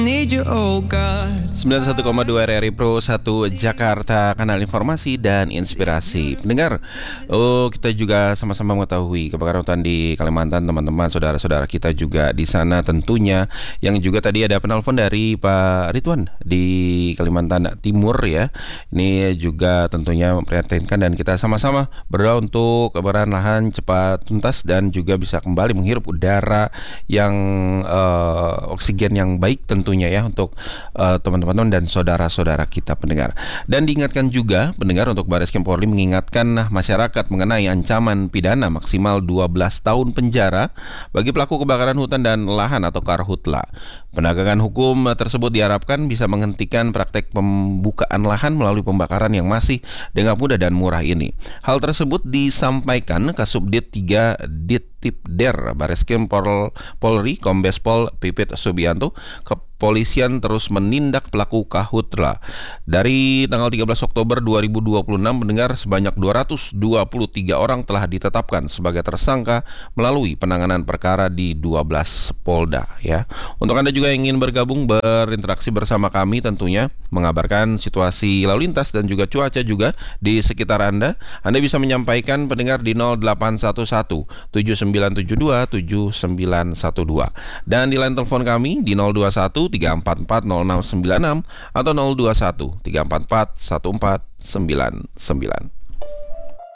Need you, oh God. 91,2 RRI Pro 1 Jakarta, kanal informasi dan inspirasi. Pendengar, kita juga sama-sama mengetahui kebakaran hutan di Kalimantan, teman-teman, saudara-saudara kita juga di sana tentunya. Yang juga tadi ada penelpon dari Pak Ridwan di Kalimantan Timur ya. Ini juga tentunya memprihatinkan dan kita sama-sama berdoa untuk kebakaran lahan cepat tuntas dan juga bisa kembali menghirup udara yang oksigen yang baik tentunya ya untuk teman-teman dan saudara-saudara kita pendengar. Dan diingatkan juga pendengar untuk Bareskrim Polri mengingatkan masyarakat mengenai ancaman pidana maksimal 12 tahun penjara bagi pelaku kebakaran hutan dan lahan atau karhutla. Penegakan hukum tersebut diharapkan bisa menghentikan praktek pembukaan lahan melalui pembakaran yang masih dengan mudah dan murah ini. Hal tersebut disampaikan Kasubdit 3 Dittipder Bareskrim Polri Kombes Pol Pipit Subianto. Kepolisian terus menindak pelaku karhutla. Dari tanggal 13 Oktober 2026 pendengar, sebanyak 223 orang telah ditetapkan sebagai tersangka melalui penanganan perkara di 12 Polda ya. Untuk Anda juga yang ingin bergabung berinteraksi bersama kami tentunya mengabarkan situasi lalu lintas dan juga cuaca juga di sekitar Anda bisa menyampaikan pendengar di 0811 7972 7912 dan di line telepon kami di 021 344 0696 atau 021 344 1499.